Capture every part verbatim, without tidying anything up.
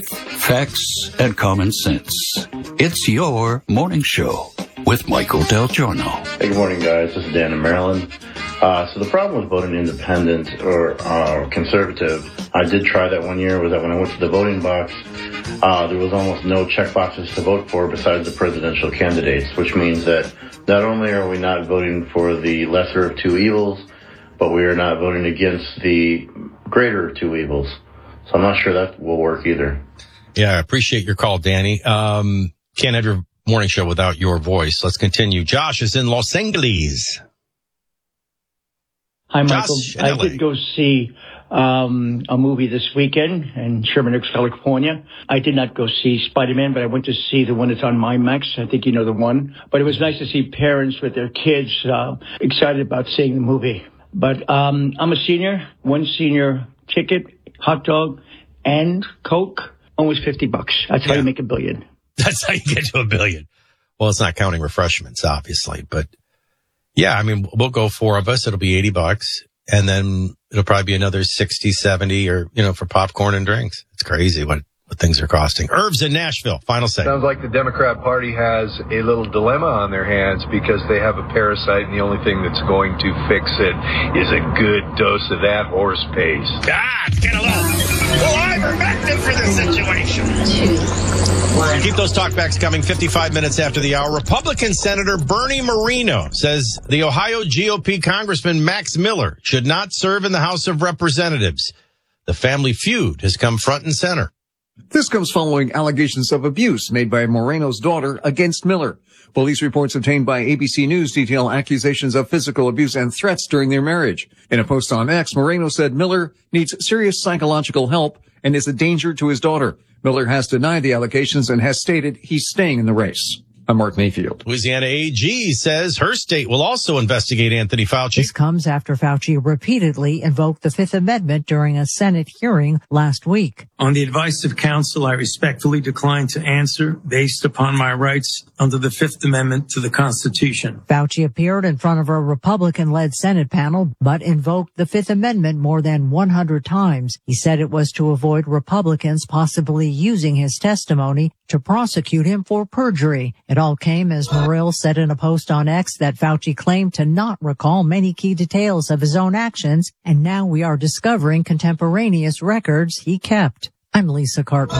Facts and common sense. It's your morning show with Michael Del Giorno. Hey, good morning, guys. This is Dan in Maryland. Uh, so the problem with voting independent or uh, conservative, I did try that one year, was that when I went to the voting box, uh, there was almost no check boxes to vote for besides the presidential candidates, which means that not only are we not voting for the lesser of two evils, but we are not voting against the greater of two evils. So I'm not sure that will work either. Yeah, I appreciate your call, Danny. Um, can't have your morning show without your voice. Let's continue. Josh is in Los Angeles. Hi, Michael. Josh in I L A. did go see um, a movie this weekend in Sherman Oaks, California. I did not go see Spider-Man, but I went to see the one that's on MyMax. I think you know the one. But it was nice to see parents with their kids uh, excited about seeing the movie. But um, I'm a senior. One senior ticket, hot dog, and Coke, almost fifty bucks. That's how Yeah. you make a billion. That's how you get to a billion. Well, it's not counting refreshments, obviously, but yeah, I mean, we'll go four of us. It'll be eighty bucks. And then it'll probably be another sixty, seventy or, you know, for popcorn and drinks. It's crazy what, what things are costing. Irv's in Nashville. Final say. Sounds like the Democrat Party has a little dilemma on their hands because they have a parasite and the only thing that's going to fix it is a good dose of that horse paste. Ah, get a little ivermectin for this situation. Keep those talkbacks coming. fifty-five minutes after the hour. Republican Senator Bernie Moreno says the Ohio G O P Congressman Max Miller should not serve in the House of Representatives. The family feud has come front and center. This comes following allegations of abuse made by Moreno's daughter against Miller. Police reports obtained by A B C News detail accusations of physical abuse and threats during their marriage. In a post on X, Moreno said Miller needs serious psychological help and is a danger to his daughter. Miller has denied the allegations and has stated he's staying in the race. I'm Mark Mayfield. Louisiana A G says her state will also investigate Anthony Fauci. This comes after Fauci repeatedly invoked the Fifth Amendment during a Senate hearing last week. On the advice of counsel, I respectfully decline to answer based upon my rights under the Fifth Amendment to the Constitution. Fauci appeared in front of a Republican-led Senate panel, but invoked the Fifth Amendment more than one hundred times. He said it was to avoid Republicans possibly using his testimony to prosecute him for perjury. It all came as Morrill said in a post on X that Fauci claimed to not recall many key details of his own actions, and now we are discovering contemporaneous records he kept. I'm Lisa Carton.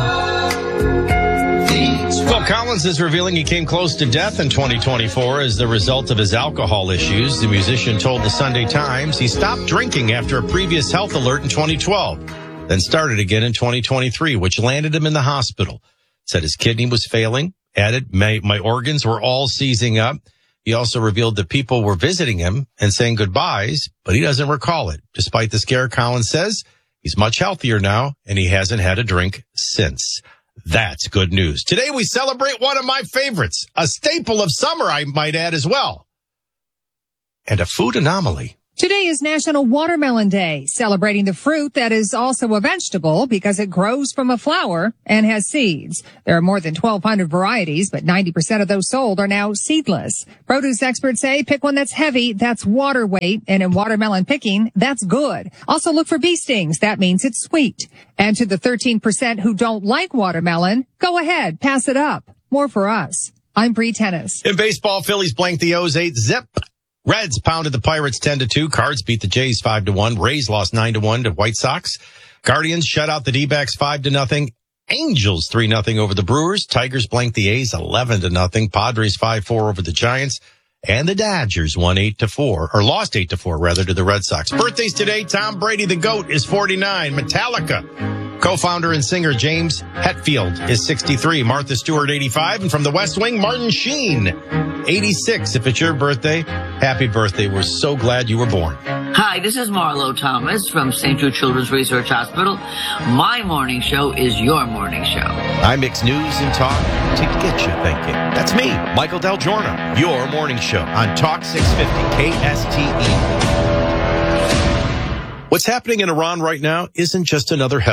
Phil Collins is revealing he came close to death in twenty twenty-four as the result of his alcohol issues. The musician told the Sunday Times he stopped drinking after a previous health alert in twenty twelve, then started again in twenty twenty-three, which landed him in the hospital. Said his kidney was failing, added, my, my organs were all seizing up. He also revealed that people were visiting him and saying goodbyes, but he doesn't recall it. Despite the scare, Collins says he's much healthier now, and he hasn't had a drink since. That's good news. Today we celebrate one of my favorites, a staple of summer, I might add as well, and a food anomaly. Today is National Watermelon Day, celebrating the fruit that is also a vegetable because it grows from a flower and has seeds. There are more than twelve hundred varieties, but ninety percent of those sold are now seedless. Produce experts say pick one that's heavy, that's water weight, and in watermelon picking, that's good. Also look for bee stings, that means it's sweet. And to the thirteen percent who don't like watermelon, go ahead, pass it up. More for us. I'm Bree Tennis. In baseball, Phillies blanked the O's eight zip. Reds pounded the Pirates ten to two. Cards beat the Jays five to one. Rays lost nine to one to White Sox. Guardians shut out the D-backs five to nothing. Angels three nothing over the Brewers. Tigers blanked the A's eleven to nothing. Padres five four over the Giants. And the Dodgers won eight to four, or lost eight to four rather, to the Red Sox. Birthdays today. Tom Brady, the GOAT, is forty-nine. Metallica co-founder and singer James Hetfield is sixty-three. Martha Stewart, eighty-five. And from the West Wing, Martin Sheen, eighty-six. If it's your birthday, happy birthday. We're so glad you were born. Hi, this is Marlo Thomas from Saint Jude Children's Research Hospital. My morning show is your morning show. I mix news and talk to get you thinking. That's me, Michael Del Giorno, your morning show on Talk six fifty K S T E. What's happening in Iran right now isn't just another headline.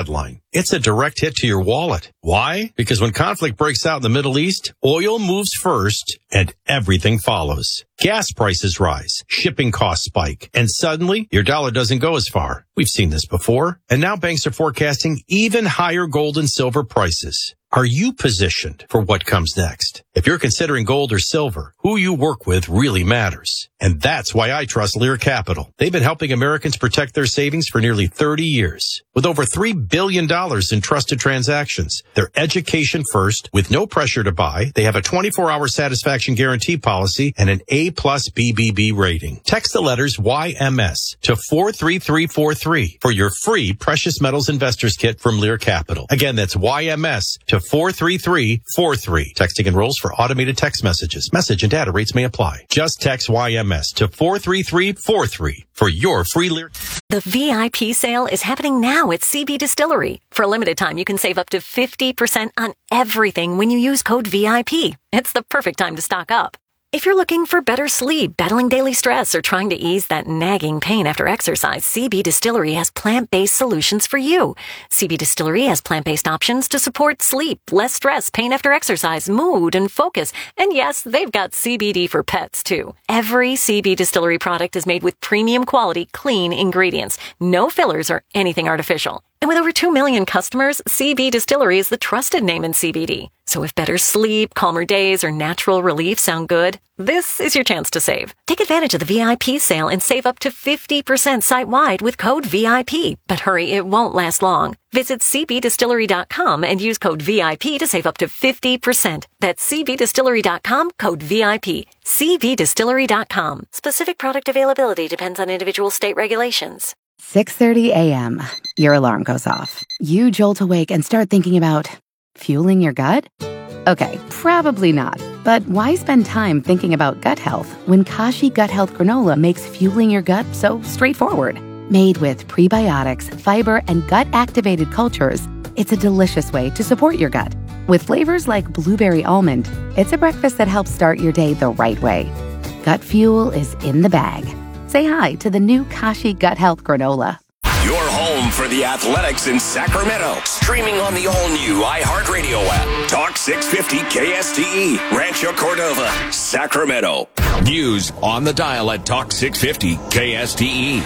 it's a direct hit to your wallet. Why? Because when conflict breaks out in the Middle East, oil moves first and everything follows. Gas prices rise, shipping costs spike, and suddenly your dollar doesn't go as far. We've seen this before, and now banks are forecasting even higher gold and silver prices. Are you positioned for what comes next? If you're considering gold or silver, who you work with really matters. And that's why I trust Lear Capital. They've been helping Americans protect their savings for nearly thirty years. With over three billion dollars in trusted transactions, they're education first with no pressure to buy. They have a twenty-four hour satisfaction guarantee policy and an A plus B B B rating. Text the letters Y M S to four three three four three for your free Precious Metals Investors Kit from Lear Capital. Again, that's Y M S to four three three four three. Texting enrolls for automated text messages. Message and data rates may apply. Just text Y M S to four three three four three for your free Lear. The V I P sale is happening now at C B Distillery. For a limited time, you can save up to fifty percent on everything when you use code V I P. It's the perfect time to stock up. If you're looking for better sleep, battling daily stress, or trying to ease that nagging pain after exercise, C B Distillery has plant-based solutions for you. C B Distillery has plant-based options to support sleep, less stress, pain after exercise, mood, and focus. And yes, they've got C B D for pets, too. Every C B Distillery product is made with premium quality, clean ingredients. No fillers or anything artificial. And with over two million customers, C B Distillery is the trusted name in C B D. So if better sleep, calmer days, or natural relief sound good, this is your chance to save. Take advantage of the V I P sale and save up to fifty percent site-wide with code V I P. But hurry, it won't last long. Visit C B distillery dot com and use code V I P to save up to fifty percent. That's C B distillery dot com, code V I P. C B distillery dot com. Specific product availability depends on individual state regulations. six thirty a.m. Your alarm goes off. You jolt awake and start thinking about fueling your gut? Okay, probably not. But why spend time thinking about gut health when Kashi Gut Health Granola makes fueling your gut so straightforward? Made with prebiotics, fiber, and gut-activated cultures, it's a delicious way to support your gut. With flavors like blueberry almond, it's a breakfast that helps start your day the right way. Gut fuel is in the bag. Say hi to the new Kashi Gut Health Granola. Your home for the Athletics in Sacramento. Streaming on the all-new iHeartRadio app. Talk six fifty K S T E. Rancho Cordova, Sacramento. News on the dial at Talk six fifty K S T E.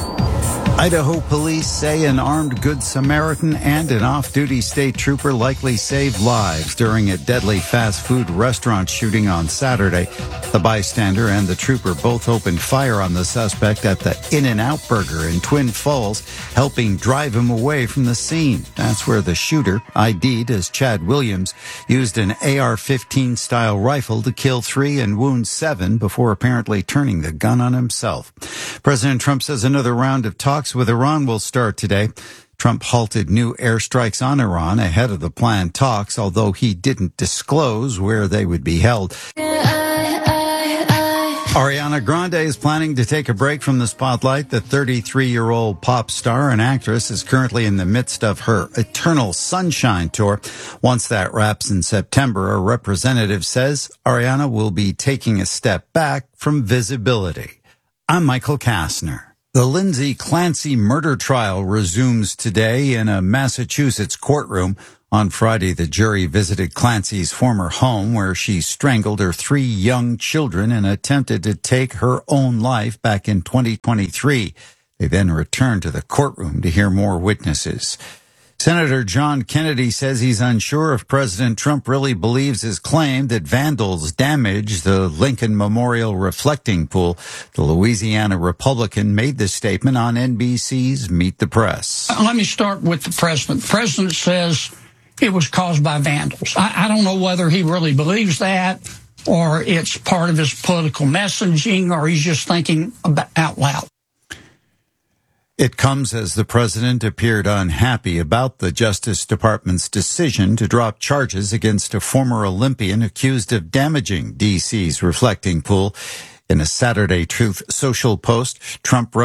Idaho police say an armed Good Samaritan and an off-duty state trooper likely saved lives during a deadly fast food restaurant shooting on Saturday. The bystander and the trooper both opened fire on the suspect at the In-N-Out Burger in Twin Falls, helping drive him away from the scene. That's where the shooter, I D'd as Chad Williams, used an A R fifteen style rifle to kill three and wound seven before apparently turning the gun on himself. President Trump says another round of talks with Iran will start today. Trump halted new airstrikes on Iran ahead of the planned talks, although he didn't disclose where they would be held. Ariana Grande is planning to take a break from the spotlight. The thirty-three-year-old pop star and actress is currently in the midst of her Eternal Sunshine tour. Once that wraps in September, a representative says Ariana will be taking a step back from visibility. I'm Michael Kastner. The Lindsay Clancy murder trial resumes today in a Massachusetts courtroom. On Friday, the jury visited Clancy's former home where she strangled her three young children and attempted to take her own life back in twenty twenty-three. They then returned to the courtroom to hear more witnesses. Senator John Kennedy says he's unsure if President Trump really believes his claim that vandals damaged the Lincoln Memorial reflecting pool. The Louisiana Republican made this statement on N B C's Meet the Press. Let me start with the president. The president says it was caused by vandals. I, I don't know whether he really believes that or it's part of his political messaging or he's just thinking about, out loud. It comes as the president appeared unhappy about the Justice Department's decision to drop charges against a former Olympian accused of damaging D C's reflecting pool. In a Saturday Truth social post, Trump wrote,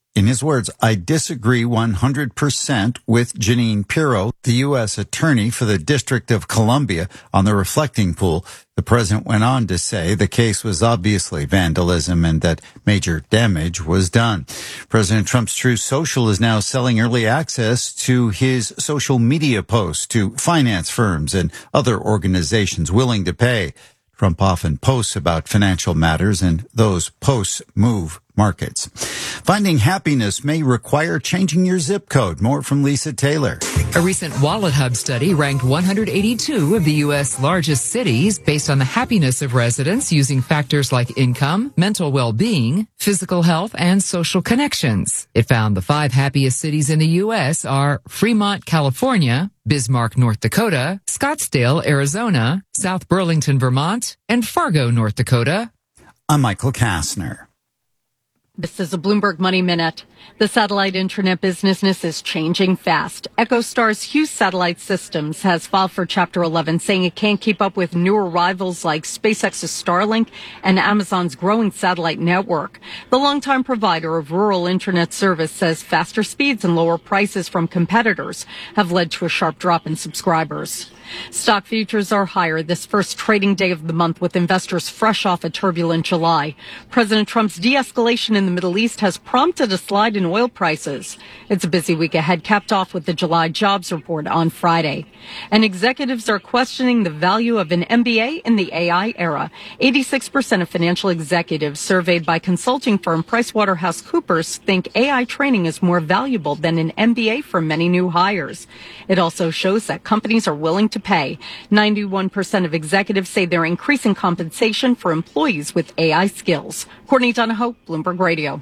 In his words, I disagree one hundred percent with Jeanine Pirro, the U S attorney for the District of Columbia, on the reflecting pool. The president went on to say the case was obviously vandalism and that major damage was done. President Trump's Truth Social is now selling early access to his social media posts to finance firms and other organizations willing to pay. Trump often posts about financial matters, and those posts move markets. Finding happiness may require changing your zip code. More from Lisa Taylor. A recent Wallet Hub study ranked one hundred eighty-two of the U S largest cities based on the happiness of residents using factors like income, mental well-being, physical health, and social connections. It found the five happiest cities in the U S are Fremont, California, Bismarck, North Dakota, Scottsdale, Arizona, South Burlington, Vermont, and Fargo, North Dakota. I'm Michael Kastner. This is a Bloomberg Money Minute. The satellite internet business is changing fast. EchoStar's Hughes Satellite Systems has filed for Chapter eleven, saying it can't keep up with newer rivals like SpaceX's Starlink and Amazon's growing satellite network. The longtime provider of rural internet service says faster speeds and lower prices from competitors have led to a sharp drop in subscribers. Stock futures are higher this first trading day of the month, with investors fresh off a turbulent July. President Trump's de-escalation in the Middle East has prompted a slide in oil prices. It's a busy week ahead, capped off with the July jobs report on Friday. And executives are questioning the value of an M B A in the A I era. eighty-six percent of financial executives surveyed by consulting firm PricewaterhouseCoopers think A I training is more valuable than an M B A for many new hires. It also shows that companies are willing to pay. ninety-one percent of executives say they're increasing compensation for employees with A I skills. Courtney Donahoe, Bloomberg Radio.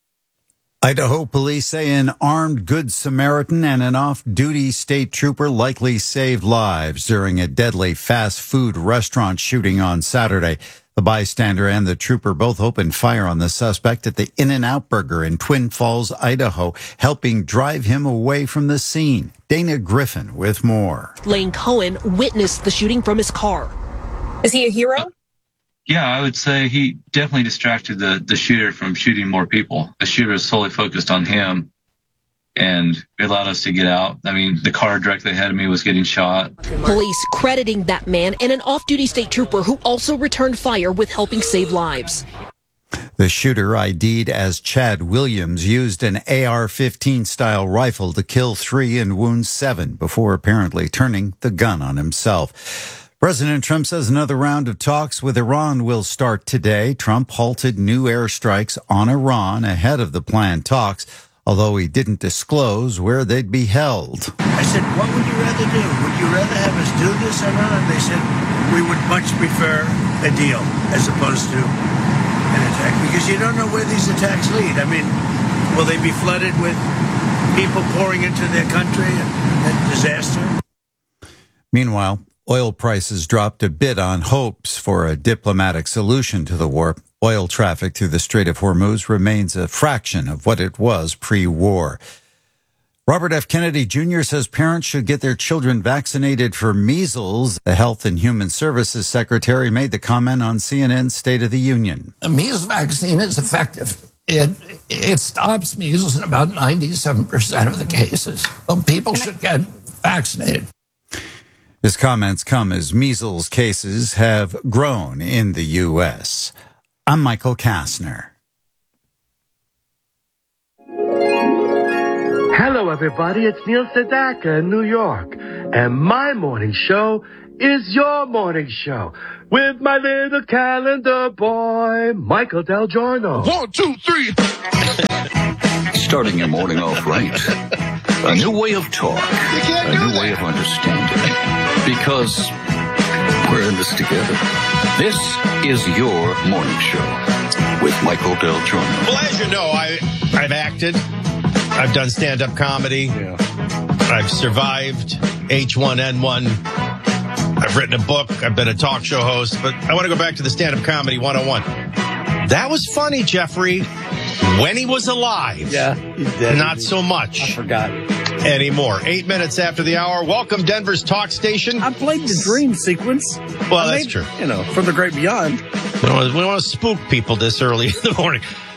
Idaho police say an armed Good Samaritan and an off-duty state trooper likely saved lives during a deadly fast food restaurant shooting on Saturday. The bystander and the trooper both opened fire on the suspect at the In-N-Out Burger in Twin Falls, Idaho, helping drive him away from the scene. Dana Griffin with more. Lane Cohen witnessed the shooting from his car. Is he a hero? Yeah, I would say he definitely distracted the, the shooter from shooting more people. The shooter was solely focused on him, and it allowed us to get out. I mean, the car directly ahead of me was getting shot. Police crediting that man and an off-duty state trooper who also returned fire with helping save lives. The shooter, I D'd as Chad Williams, used an A R fifteen style rifle to kill three and wound seven before apparently turning the gun on himself. President Trump says another round of talks with Iran will start today. Trump halted new airstrikes on Iran ahead of the planned talks, although he didn't disclose where they'd be held. I said, what would you rather do? Would you rather have us do this, Iran? They said, we would much prefer a deal as opposed to an attack, because you don't know where these attacks lead. I mean, will they be flooded with people pouring into their country and, and disaster? Meanwhile, oil prices dropped a bit on hopes for a diplomatic solution to the war. Oil traffic through the Strait of Hormuz remains a fraction of what it was pre-war. Robert F. Kennedy Junior says parents should get their children vaccinated for measles. The Health and Human Services Secretary made the comment on C N N's State of the Union. A measles vaccine is effective. It it stops measles in about ninety-seven percent of the cases. So people should get vaccinated. His comments come as measles cases have grown in the U S. I'm Michael Kastner. Hello, everybody. It's Neil Sedaka in New York. And my morning show is your morning show with my little calendar boy, Michael Del Giorno. One, two, three. Starting your morning off right. A new way of talk. A new way of understanding. Because we're in this together. This is your morning show with Michael Del Giorno. Well, as you know, I, I've acted. I've done stand-up comedy. Yeah. I've survived H one N one. I've written a book. I've been a talk show host. But I want to go back to the stand-up comedy one oh one. That was funny, Jeffrey, when he was alive. Yeah. Not so much. I forgot. Anymore. Eight minutes after the hour. Welcome, Denver's talk station. I played the dream sequence. Well, I that's made, true. You know, from the great beyond. We don't, want to, we don't want to spook people this early in the morning.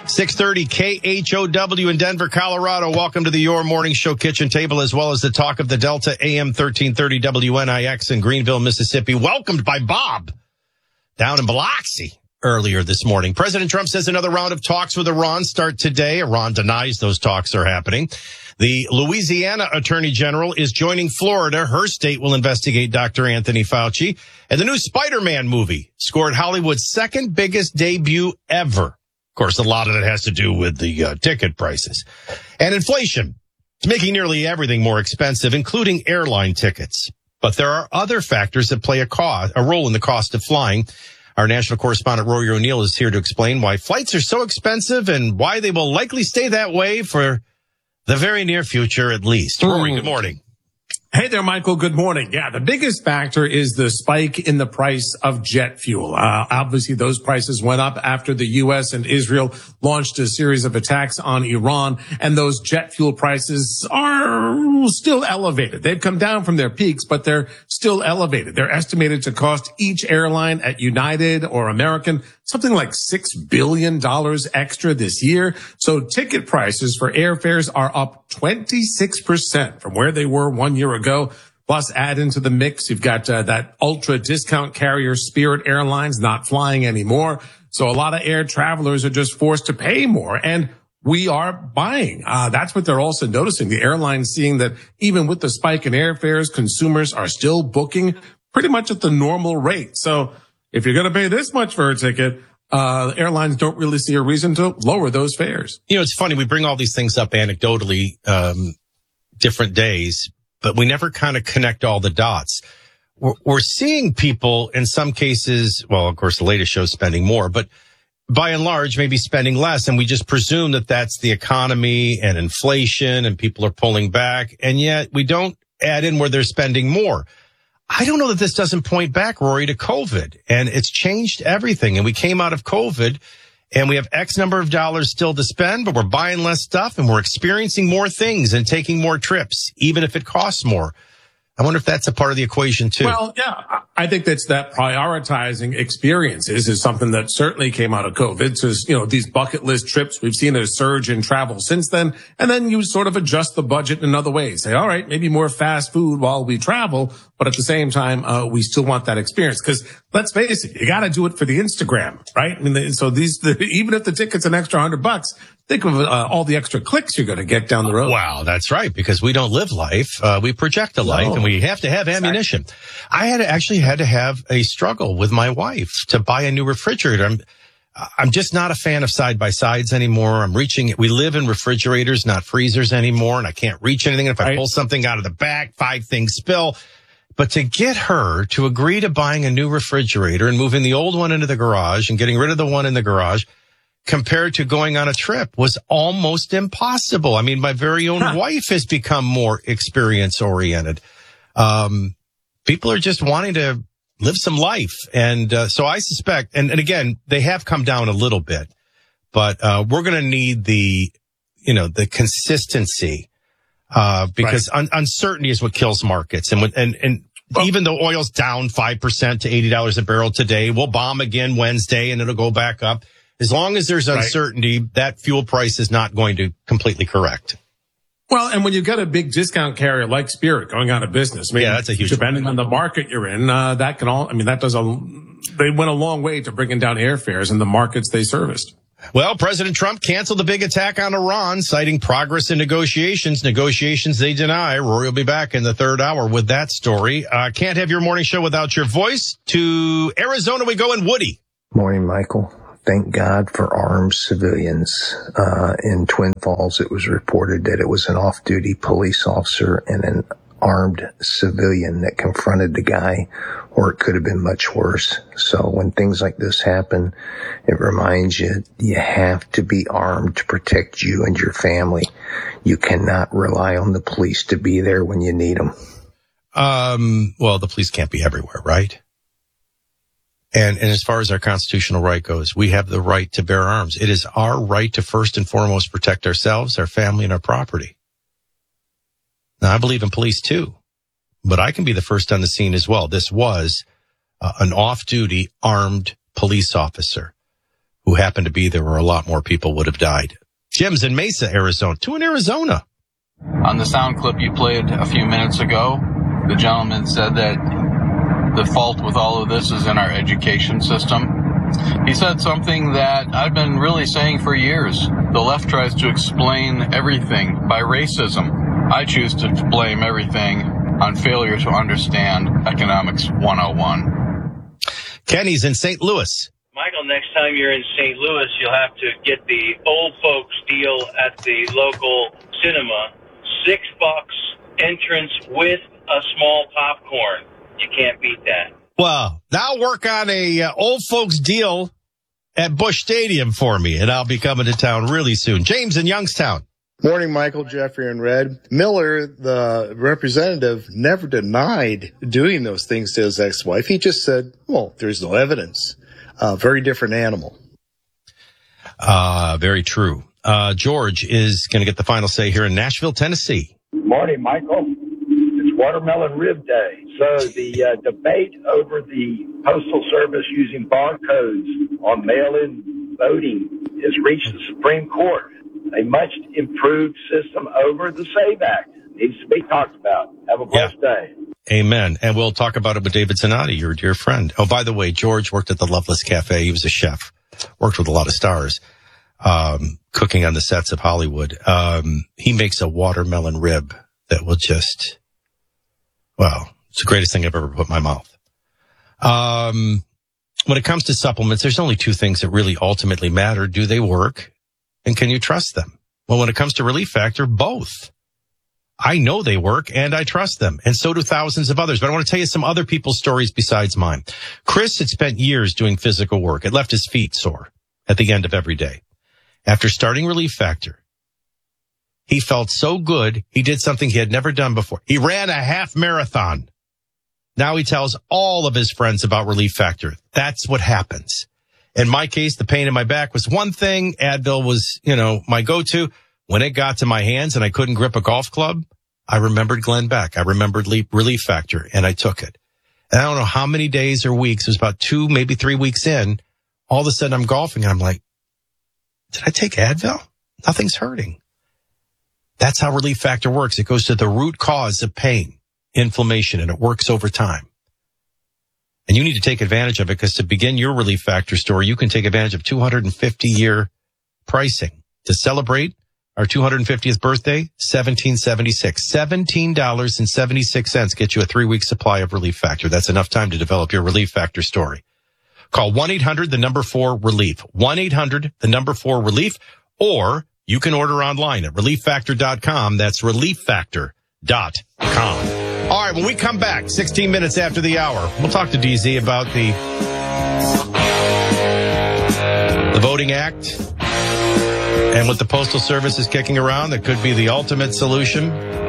six thirty K H O W in Denver, Colorado. Welcome to the Your Morning Show kitchen table, as well as the talk of the Delta, A M thirteen thirty W N I X in Greenville, Mississippi. Welcomed by Bob down in Biloxi earlier this morning. President Trump says another round of talks with Iran start today. Iran denies those talks are happening. The Louisiana Attorney General is joining Florida. Her state will investigate Doctor Anthony Fauci. And the new Spider-Man movie scored Hollywood's second biggest debut ever. Of course, a lot of it has to do with the uh, ticket prices. And inflation. It's making nearly everything more expensive, including airline tickets. But there are other factors that play a, cost, a role in the cost of flying. Our national correspondent, Rory O'Neill, is here to explain why flights are so expensive and why they will likely stay that way for the very near future, at least. Mm. Rory, good morning. Hey there, Michael. Good morning. Yeah, the biggest factor is the spike in the price of jet fuel. Uh, obviously, those prices went up after the U S and Israel launched a series of attacks on Iran, and those jet fuel prices are still elevated. They've come down from their peaks, but they're still elevated. They're estimated to cost each airline at United or American something like six billion dollars extra this year. So ticket prices for airfares are up twenty-six percent from where they were one year ago. Plus, add into the mix, you've got uh, that ultra discount carrier Spirit Airlines not flying anymore. So a lot of air travelers are just forced to pay more. And we are buying. Uh, that's what they're also noticing. The airlines seeing that even with the spike in airfares, consumers are still booking pretty much at the normal rate. So if you're going to pay this much for a ticket, uh, airlines don't really see a reason to lower those fares. You know, it's funny. We bring all these things up anecdotally, um, different days, but we never kind of connect all the dots. We're, we're seeing people in some cases, well, of course, the latest show is spending more, but by and large, maybe spending less. And we just presume that that's the economy and inflation and people are pulling back. And yet we don't add in where they're spending more. I don't know that this doesn't point back, Rory, to COVID, and it's changed everything. And we came out of COVID and we have X number of dollars still to spend, but we're buying less stuff and we're experiencing more things and taking more trips, even if it costs more. I wonder if that's a part of the equation too. Well, yeah, I think that's that prioritizing experiences is something that certainly came out of COVID. So, you know, these bucket list trips, we've seen a surge in travel since then. And then you sort of adjust the budget in other ways. Say, all right, maybe more fast food while we travel, but at the same time, uh, we still want that experience. Because let's face it, you got to do it for the Instagram, right? I mean, so these, the, even if the ticket's an extra hundred bucks, think of uh, all the extra clicks you're going to get down the road. Wow, that's right, because we don't live life. Uh, we project a life, no. And we have to have ammunition. Exactly. I had to, actually had to have a struggle with my wife to buy a new refrigerator. I'm, I'm just not a fan of side-by-sides anymore. I'm reaching it. We live in refrigerators, not freezers anymore, and I can't reach anything. If I right. pull something out of the back, five things spill. But to get her to agree to buying a new refrigerator and moving the old one into the garage and getting rid of the one in the garage, compared to going on a trip, was almost impossible. I mean, my very own huh. wife has become more experience oriented. Um, people are just wanting to live some life. And, uh, so I suspect, and, and again, they have come down a little bit, but, uh, we're going to need the, you know, the consistency, uh, because right. un- uncertainty is what kills markets. And, when, and, and, Well, even though oil's down five percent to eighty dollars a barrel today, we'll bomb again Wednesday and it'll go back up. As long as there's uncertainty, right. that fuel price is not going to completely correct. Well, and when you've got a big discount carrier like Spirit going out of business, I mean, yeah, that's a huge depending problem. on the market you're in, uh, that can all, I mean, that does a, they went a long way to bringing down airfares in the markets they serviced. Well, President Trump canceled the big attack on Iran, citing progress in negotiations. Negotiations they deny. Rory will be back in the third hour with that story. Uh, can't have your morning show without your voice. To Arizona we go, in Woody. Morning, Michael. Thank God for armed civilians. Uh, in Twin Falls, it was reported that it was an off-duty police officer and an armed civilian that confronted the guy, or it could have been much worse. So when things like this happen, it reminds you you have to be armed to protect you and your family. You cannot rely on the police to be there when you need them. Um, well, the police can't be everywhere, right? And, and as far as our constitutional right goes, we have the right to bear arms. It is our right to first and foremost protect ourselves, our family, and our property. Now, I believe in police too, but I can be the first on the scene as well. This was uh, an off-duty armed police officer who happened to be there, or a lot more people would have died. Jim's in Mesa, Arizona. Two in Arizona. On the sound clip you played a few minutes ago, the gentleman said that the fault with all of this is in our education system. He said something that I've been really saying for years. The left tries to explain everything by racism. I choose to blame everything on failure to understand Economics one oh one. Kenny's in Saint Louis. Michael, next time you're in Saint Louis, you'll have to get the old folks deal at the local cinema. Six bucks entrance with a small popcorn. You can't beat that. Well, now work on a uh, old folks deal at Busch Stadium for me, and I'll be coming to town really soon. James in Youngstown. Morning, Michael, Jeffrey, and Red. Miller, the representative, never denied doing those things to his ex-wife. He just said, well, there's no evidence. Uh, very different animal. Uh, very true. Uh, George is going to get the final say here in Nashville, Tennessee. Morning, Michael. It's Watermelon Rib Day. So the uh, debate over the Postal Service using barcodes on mail-in voting has reached the Supreme Court. A much improved system over the SAVE Act needs to be talked about. Have a blessed yeah. day. Amen. And we'll talk about it with David Zanotti, your dear friend. Oh, by the way, George worked at the Loveless Cafe. He was a chef, worked with a lot of stars, um, cooking on the sets of Hollywood. Um, he makes a watermelon rib that will just, well, it's the greatest thing I've ever put in my mouth. Um, when it comes to supplements, there's only two things that really ultimately matter. Do they work? And can you trust them? Well, when it comes to Relief Factor, both. I know they work and I trust them. And so do thousands of others. But I want to tell you some other people's stories besides mine. Chris had spent years doing physical work. It left his feet sore at the end of every day. After starting Relief Factor, he felt so good. He did something he had never done before. He ran a half marathon. Now he tells all of his friends about Relief Factor. That's what happens. In my case, the pain in my back was one thing. Advil was, you know, my go-to. When it got to my hands and I couldn't grip a golf club, I remembered Glenn Beck. I remembered Relief Factor, and I took it. And I don't know how many days or weeks, it was about two, maybe three weeks in, all of a sudden I'm golfing and I'm like, did I take Advil? Nothing's hurting. That's how Relief Factor works. It goes to the root cause of pain, inflammation, and it works over time. And you need to take advantage of it, because to begin your Relief Factor story, you can take advantage of two hundred fifty year pricing. To celebrate our two hundred fiftieth birthday, seventeen seventy-six. seventeen dollars and seventy-six cents gets you a three week supply of Relief Factor. That's enough time to develop your Relief Factor story. Call one eight hundred the number four relief. one eight hundred the number four relief. Or you can order online at relief factor dot com. That's relief factor dot com. All right, when we come back, sixteen minutes after the hour, we'll talk to D Z about the, the Voting Act and what the Postal Service is kicking around that could be the ultimate solution,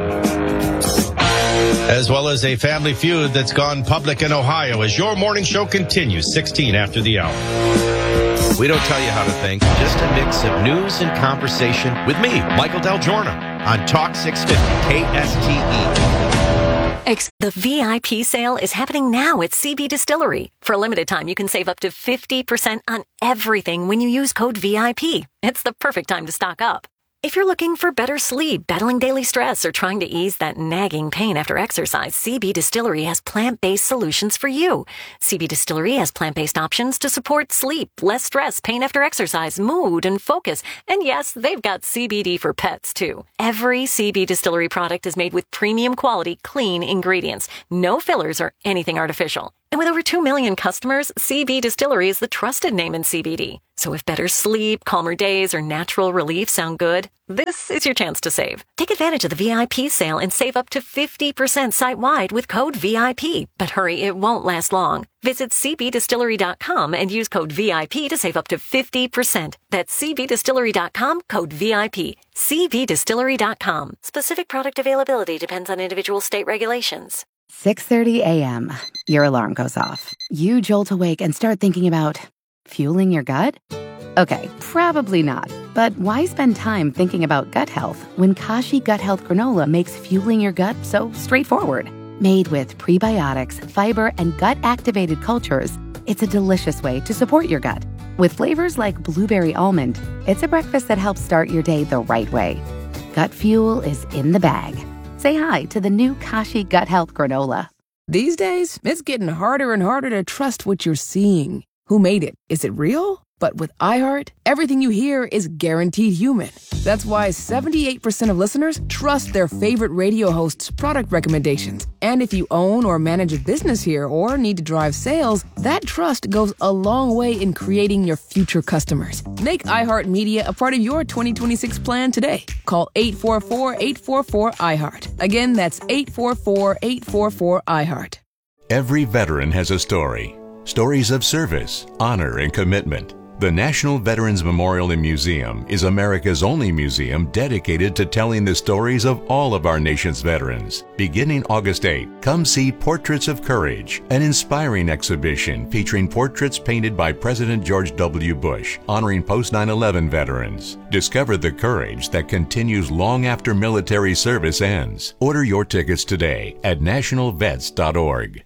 as well as a family feud that's gone public in Ohio as your morning show continues, sixteen after the hour. We don't tell you how to think, just a mix of news and conversation with me, Michael Del Giorno, on Talk six fifty K S T E. The V I P sale is happening now at C B Distillery. For a limited time, you can save up to fifty percent on everything when you use code V I P. It's the perfect time to stock up. If you're looking for better sleep, battling daily stress, or trying to ease that nagging pain after exercise, C B Distillery has plant-based solutions for you. C B Distillery has plant-based options to support sleep, less stress, pain after exercise, mood, and focus. And yes, they've got C B D for pets, too. Every C B Distillery product is made with premium quality, clean ingredients. No fillers or anything artificial. And with over two million customers, C B Distillery is the trusted name in C B D. So if better sleep, calmer days, or natural relief sound good, this is your chance to save. Take advantage of the V I P sale and save up to fifty percent site-wide with code V I P. But hurry, it won't last long. Visit c b distillery dot com and use code V I P to save up to fifty percent. That's c b distillery dot com, code V I P. c b distillery dot com. Specific product availability depends on individual state regulations. six thirty a.m. Your alarm goes off. You jolt awake and start thinking about fueling your gut? Okay, probably not. But why spend time thinking about gut health when Kashi Gut Health Granola makes fueling your gut so straightforward? Made with prebiotics, fiber, and gut-activated cultures, it's a delicious way to support your gut. With flavors like blueberry almond, it's a breakfast that helps start your day the right way. Gut Fuel is in the bag. Say hi to the new Kashi Gut Health Granola. These days, it's getting harder and harder to trust what you're seeing. Who made it? Is it real? But with iHeart, everything you hear is guaranteed human. That's why seventy-eight percent of listeners trust their favorite radio hosts' product recommendations. And if you own or manage a business here or need to drive sales, that trust goes a long way in creating your future customers. Make iHeart Media a part of your twenty twenty-six plan today. Call eight four four, eight four four, iHeart. Again, that's eight four four, eight four four, iHeart. Every veteran has a story. Stories of service, honor, and commitment. The National Veterans Memorial and Museum is America's only museum dedicated to telling the stories of all of our nation's veterans. Beginning August eighth, come see Portraits of Courage, an inspiring exhibition featuring portraits painted by President George W. Bush, honoring post nine eleven veterans. Discover the courage that continues long after military service ends. Order your tickets today at national vets dot org.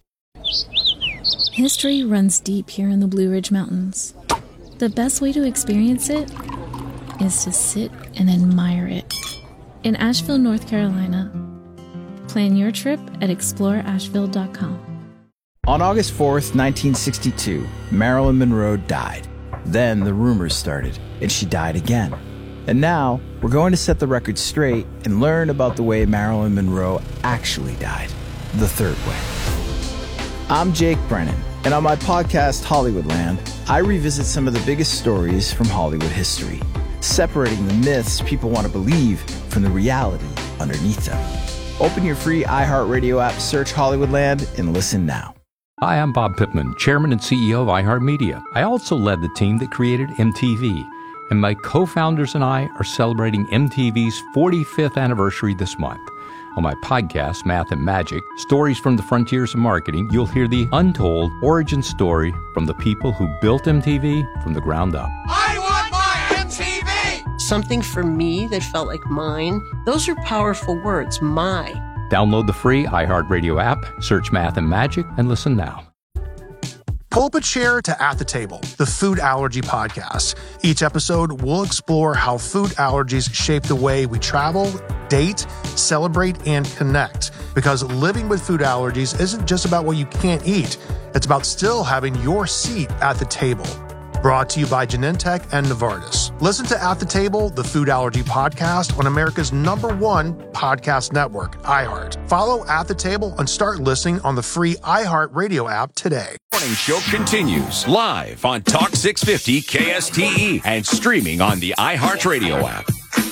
History runs deep here in the Blue Ridge Mountains. The best way to experience it is to sit and admire it. In Asheville, North Carolina, plan your trip at explore asheville dot com. On August fourth, nineteen sixty-two, Marilyn Monroe died. Then the rumors started, and she died again. And now, we're going to set the record straight and learn about the way Marilyn Monroe actually died, the third way. I'm Jake Brennan, and on my podcast, Hollywoodland, I revisit some of the biggest stories from Hollywood history, separating the myths people want to believe from the reality underneath them. Open your free iHeartRadio app, search Hollywoodland, and listen now. Hi, I'm Bob Pittman, Chairman and C E O of iHeartMedia. I also led the team that created M T V, and my co-founders and I are celebrating M T V's forty-fifth anniversary this month. On my podcast, Math and Magic, Stories from the Frontiers of Marketing, you'll hear the untold origin story from the people who built M T V from the ground up. I want my M T V! Something for me that felt like mine. Those are powerful words, my. Download the free iHeartRadio app, search Math and Magic, and listen now. Pull up a chair to At the Table, the food allergy podcast. Each episode, we'll explore how food allergies shape the way we travel, date, celebrate, and connect. Because living with food allergies isn't just about what you can't eat. It's about still having your seat at the table. Brought to you by Genentech and Novartis. Listen to At the Table, the food allergy podcast on America's number one podcast network, iHeart. Follow At the Table and start listening on the free iHeart Radio app today. Morning show continues live on Talk six fifty K S T E and streaming on the iHeart Radio app.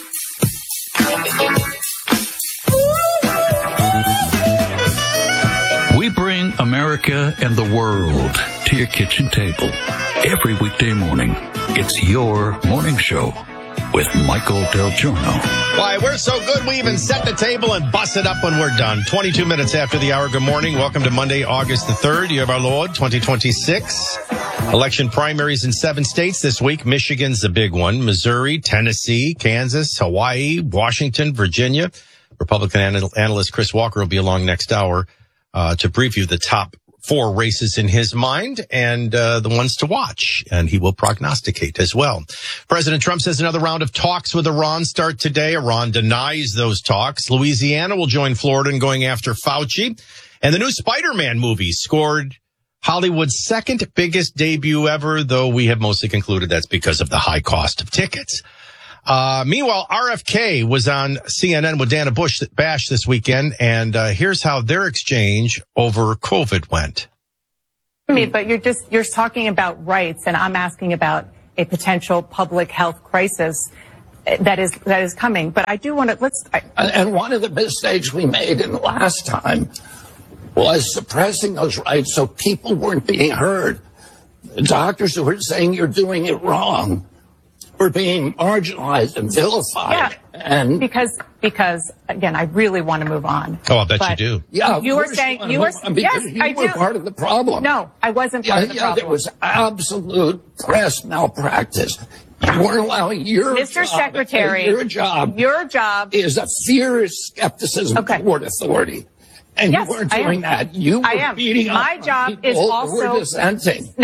We bring America and the world to your kitchen table every weekday morning. It's your morning show with Michael Del Giorno. Why, we're so good we even set the table and bust it up when we're done. twenty-two minutes after the hour. Good morning. Welcome to Monday, August the third, year of our Lord, twenty twenty-six. Election primaries in seven states this week. Michigan's the big one. Missouri, Tennessee, Kansas, Hawaii, Washington, Virginia. Republican anal- analyst Chris Walker will be along next hour uh, to preview the top four races in his mind and uh, the ones to watch, and he will prognosticate as well. President Trump says another round of talks with Iran start today. Iran denies those talks. Louisiana will join Florida in going after Fauci. And the new Spider-Man movie scored Hollywood's second biggest debut ever, though we have mostly concluded that's because of the high cost of tickets. Uh, meanwhile, R F K was on C N N with Dana Bush Bash this weekend, and uh, here's how their exchange over COVID went. I mean, but you're just, you're talking about rights, and I'm asking about a potential public health crisis that is, that is coming. But I do want to, let's. I, and one of the mistakes we made in the last time was suppressing those rights so people weren't being heard. The doctors who were saying you're doing it wrong were being marginalized and vilified. Yeah, and because, because again, I really want to move on. Oh, I bet but you do. Yeah, you were saying, you, you were, yes, you I were do. part of the problem. No, I wasn't part yeah, of the yeah, problem. There was absolute press malpractice. You weren't allowing your Mister job, Secretary, your job, your job is a fierce skepticism okay. toward authority. And yes, you weren't doing that. You were I am. beating My up job people is also who were dissenting. No,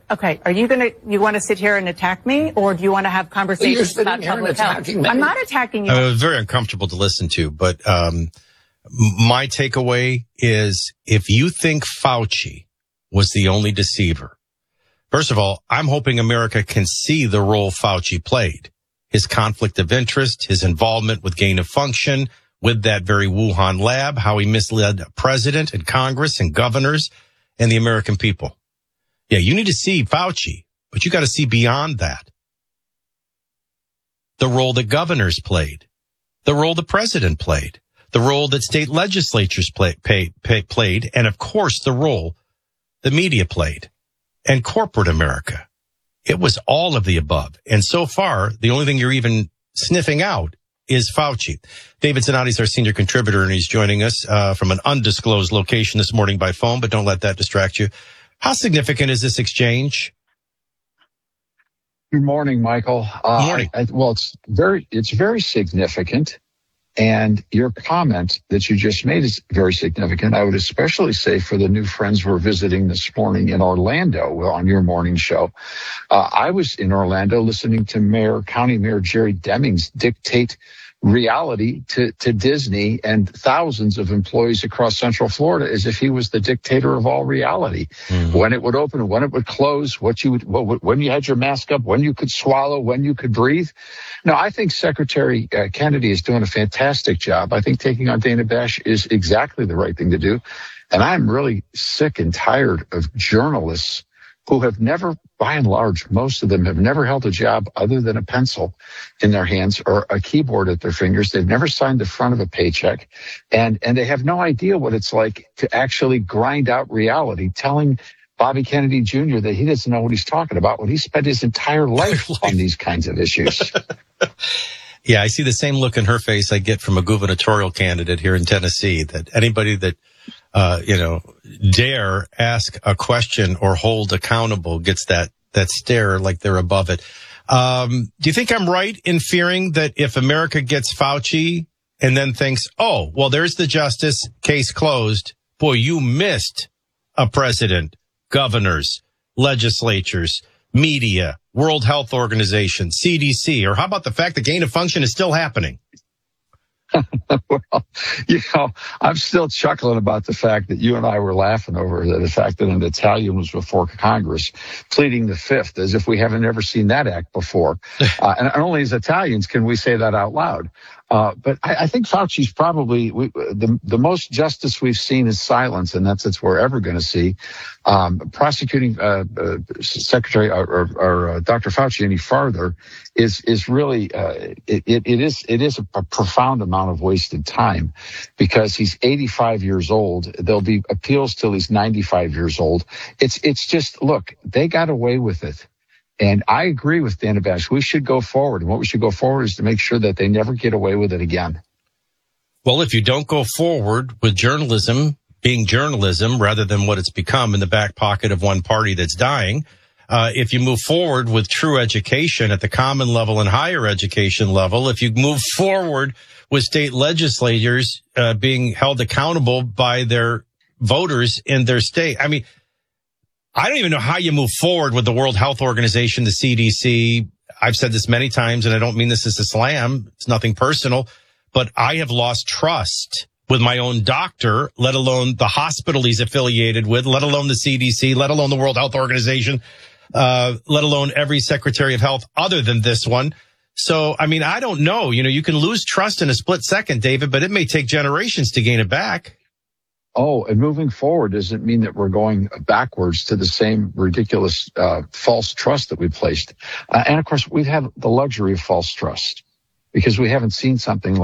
Okay, are you going to, you want to sit here and attack me, or do you want to have conversations about public health? I'm not attacking you. Uh, very uncomfortable to listen to, but um, my takeaway is if you think Fauci was the only deceiver, first of all, I'm hoping America can see the role Fauci played, his conflict of interest, his involvement with gain of function, with that very Wuhan lab, how he misled a president and Congress and governors and the American people. Yeah, you need to see Fauci, but you got to see beyond that. The role that governors played, the role the president played, the role that state legislatures play, pay, pay, played, and of course the role the media played, and corporate America. It was all of the above. And so far, the only thing you're even sniffing out is Fauci. David Zanotti is our senior contributor, and he's joining us uh, from an undisclosed location this morning by phone, but don't let that distract you. How significant is this exchange? Good morning, Michael. Uh, morning. I, well, it's very, it's very significant. And your comment that you just made is very significant. I would especially say for the new friends we're visiting this morning in Orlando on your morning show. Uh, I was in Orlando listening to Mayor, County Mayor Jerry Demings dictate reality to, to Disney and thousands of employees across Central Florida as if he was the dictator of all reality. Mm-hmm. When it would open, when it would close, what you would, what, when you had your mask up, when you could swallow, when you could breathe. No, I think Secretary uh, Kennedy is doing a fantastic job. I think taking on Dana Bash is exactly the right thing to do. And I'm really sick and tired of journalists who have never, by and large, most of them have never held a job other than a pencil in their hands or a keyboard at their fingers. They've never signed the front of a paycheck, and, and they have no idea what it's like to actually grind out reality, telling Bobby Kennedy Junior that he doesn't know what he's talking about when he spent his entire life on these kinds of issues. Yeah, I see the same look in her face I get from a gubernatorial candidate here in Tennessee, that anybody that Uh, you know, dare ask a question or hold accountable gets that, that stare like they're above it. Um, do you think I'm right in fearing that if America gets Fauci and then thinks, oh, well, there's the justice, case closed. Boy, you missed a president, governors, legislatures, media, World Health Organization, C D C, or how about the fact that gain of function is still happening? Well, you know, I'm still chuckling about the fact that you and I were laughing over the fact that an Italian was before Congress pleading the fifth, as if we haven't ever seen that act before. Uh, and only as Italians can we say that out loud. Uh, but I, I think Fauci's probably we, the the most justice we've seen is silence, and that's what we're ever going to see. Um, prosecuting uh, uh, Secretary or, or, or uh, Doctor Fauci any farther is is really uh, it, it it is it is a, a profound amount of wasted time, because he's eighty-five years old. There'll be appeals till he's ninety-five years old. It's it's just look, they got away with it. And I agree with Dana Bash. We should go forward. And what we should go forward is to make sure that they never get away with it again. Well, if you don't go forward with journalism being journalism rather than what it's become in the back pocket of one party that's dying, uh, if you move forward with true education at the common level and higher education level, if you move forward with state legislators uh, being held accountable by their voters in their state, I mean, I don't even know how you move forward with the World Health Organization, the C D C. I've said this many times, and I don't mean this as a slam. It's nothing personal, but I have lost trust with my own doctor, let alone the hospital he's affiliated with, let alone the C D C, let alone the World Health Organization, uh, let alone every Secretary of Health other than this one. So, I mean, I don't know. You know, you can lose trust in a split second, David, but it may take generations to gain it back. Oh, and moving forward doesn't mean that we're going backwards to the same ridiculous uh, false trust that we placed. Uh, and, of course, we've had the luxury of false trust because we haven't seen something like